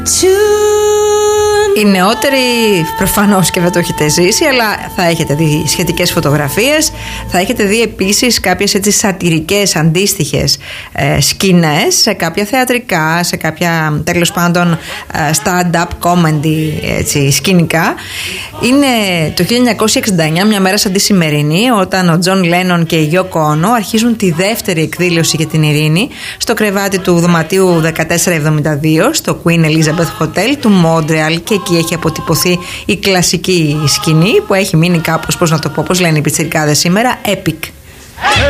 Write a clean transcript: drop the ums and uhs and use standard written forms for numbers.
Οι νεότεροι προφανώς και δεν το έχετε ζήσει, αλλά θα έχετε δει σχετικές φωτογραφίες. Θα έχετε δει επίσης κάποιες έτσι σατιρικές αντίστοιχες σκηνές σε κάποια θεατρικά, σε κάποια τέλος πάντων stand-up comedy έτσι, σκηνικά. Είναι το 1969, μια μέρα σαν τη σημερινή, όταν ο Τζον Λένον και η Γιόκο Όνο αρχίζουν τη δεύτερη εκδήλωση για την ειρήνη στο κρεβάτι του δωματίου 1472 στο Queen Elizabeth Hotel του Μόντρεαλ, και εκεί έχει αποτυπωθεί η κλασική σκηνή που έχει μείνει κάπως, πώς να το πω, πώς λένε οι πιτσιρικάδες σήμερα, epic.